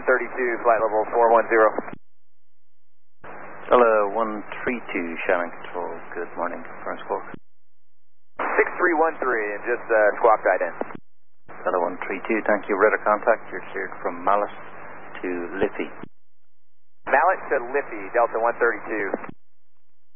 132, flight level 410. Hello, 132, Shannon Control. Good morning, confirm squawk. 6313, and just squawk died in. Hello, 132, thank you. Radar contact, you're cleared from Mallet to Liffey. Mallet to Liffey, Delta 132.